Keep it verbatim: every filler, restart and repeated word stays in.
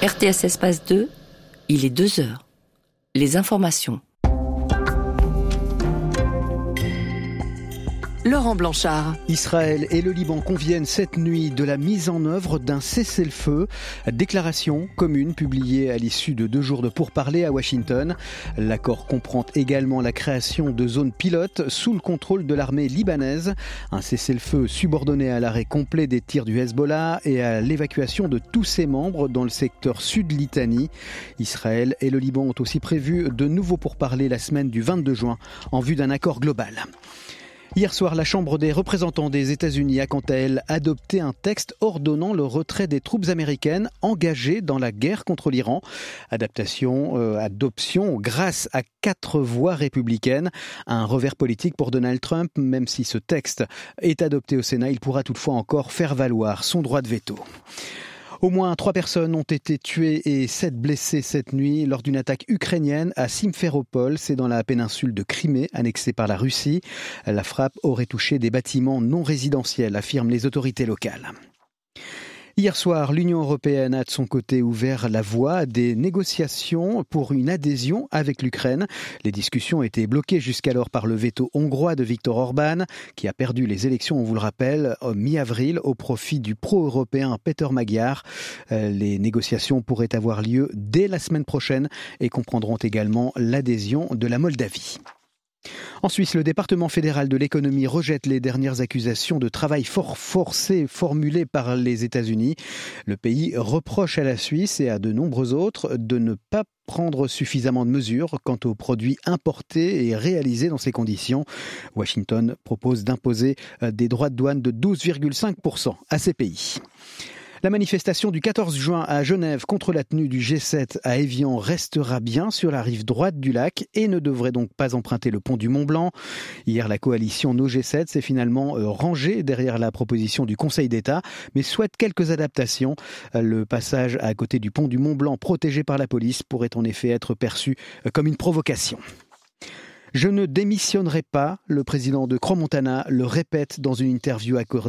R T S Espace deux, il est deux heures. Les informations. Laurent Blanchard. Israël et le Liban conviennent cette nuit de la mise en œuvre d'un cessez-le-feu. Déclaration commune publiée à l'issue de deux jours de pourparlers à Washington. L'accord comprend également la création de zones pilotes sous le contrôle de l'armée libanaise. Un cessez-le-feu subordonné à l'arrêt complet des tirs du Hezbollah et à l'évacuation de tous ses membres dans le secteur sud-Litanie. Israël et le Liban ont aussi prévu de nouveaux pourparlers la semaine du vingt-deux juin en vue d'un accord global. Hier soir, la Chambre des représentants des États-Unis a quant à elle adopté un texte ordonnant le retrait des troupes américaines engagées dans la guerre contre l'Iran. Adaptation, euh, adoption grâce à quatre voix républicaines. Un revers politique pour Donald Trump, même si ce texte est adopté au Sénat, il pourra toutefois encore faire valoir son droit de veto. Au moins trois personnes ont été tuées et sept blessées cette nuit lors d'une attaque ukrainienne à Simferopol. C'est dans la péninsule de Crimée, annexée par la Russie. La frappe aurait touché des bâtiments non résidentiels, affirment les autorités locales. Hier soir, l'Union européenne a de son côté ouvert la voie à des négociations pour une adhésion avec l'Ukraine. Les discussions étaient bloquées jusqu'alors par le veto hongrois de Viktor Orban, qui a perdu les élections, on vous le rappelle, mi-avril au profit du pro-européen Péter Magyar. Les négociations pourraient avoir lieu dès la semaine prochaine et comprendront également l'adhésion de la Moldavie. En Suisse, le département fédéral de l'économie rejette les dernières accusations de travail fort forcé formulées par les États-Unis. Le pays reproche à la Suisse et à de nombreux autres de ne pas prendre suffisamment de mesures quant aux produits importés et réalisés dans ces conditions. Washington propose d'imposer des droits de douane de douze virgule cinq pour cent à ces pays. La manifestation du quatorze juin à Genève contre la tenue du G sept à Évian restera bien sur la rive droite du lac et ne devrait donc pas emprunter le pont du Mont-Blanc. Hier, la coalition No G sept s'est finalement rangée derrière la proposition du Conseil d'État, mais souhaite quelques adaptations. Le passage à côté du pont du Mont-Blanc protégé par la police pourrait en effet être perçu comme une provocation. Je ne démissionnerai pas, le président de Crans-Montana le répète dans une interview accordée